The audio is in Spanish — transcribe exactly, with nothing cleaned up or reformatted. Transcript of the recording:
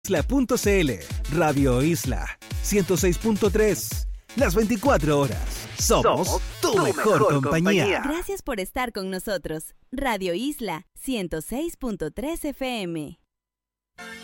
Isla punto c l. Radio Isla ciento seis punto tres. Las veinticuatro horas. Somos, Somos tu, tu mejor, mejor compañía. compañía. Gracias por estar con nosotros. Radio Isla ciento seis punto tres F M.